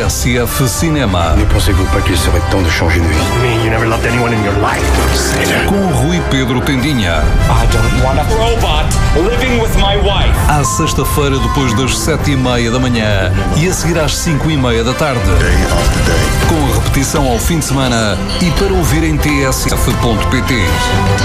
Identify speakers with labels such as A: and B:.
A: TSF Cinema.
B: Ne pensez-vous pas qu'il serait temps de changer de vie?
C: You never loved anyone in your life.
A: Com Rui Pedro Tendinha.
C: I don't want a robot living with my wife.
A: À sexta-feira, depois das 7h30 da manhã e a seguir às 5h30 da tarde.
B: Day after day.
A: Com repetição ao fim de semana e para ouvir em tsf.pt.